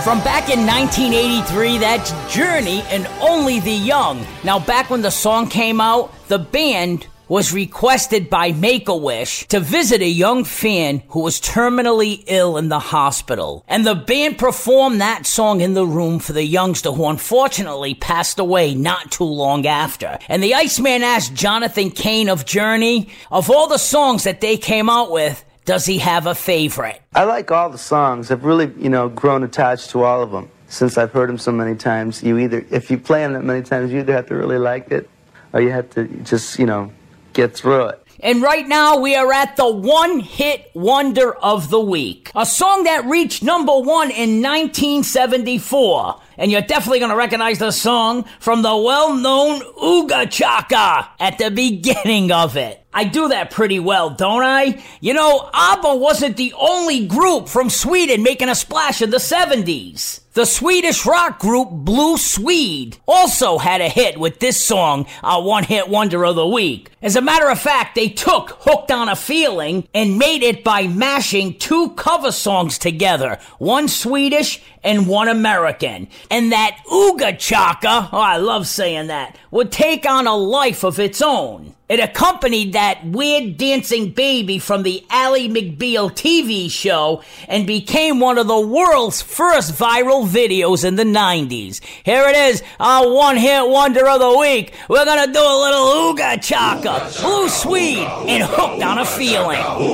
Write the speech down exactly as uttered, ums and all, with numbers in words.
From back in nineteen eighty-three, that's Journey and Only the Young. Now, back when the song came out, the band was requested by Make-A-Wish to visit a young fan who was terminally ill in the hospital. And the band performed that song in the room for the youngster who unfortunately passed away not too long after. And the Iceman asked Jonathan Cain of Journey, of all the songs that they came out with, does he have a favorite? I like all the songs. I've really, you know, grown attached to all of them. Since I've heard them so many times, you either, if you play them that many times, you either have to really like it or you have to just, you know, get through it. And right now we are at the one-hit wonder of the week. A song that reached number one in nineteen seventy-four. And you're definitely going to recognize the song from the well-known Ooga Chaka at the beginning of it. I do that pretty well, don't I? You know, ABBA wasn't the only group from Sweden making a splash in the seventies. The Swedish rock group Blue Swede also had a hit with this song, a one-hit wonder of the week. As a matter of fact, they took Hooked on a Feeling and made it by mashing two cover songs together, one Swedish and one American. And that Ooga Chaka, oh, I love saying that, would take on a life of its own. It accompanied that weird dancing baby from the Ally McBeal T V show and became one of the world's first viral videos in the nineties. Here it is, our one-hit wonder of the week. We're gonna do a little Ooga Chaka, Blue Swede, and Hooked on a Feeling.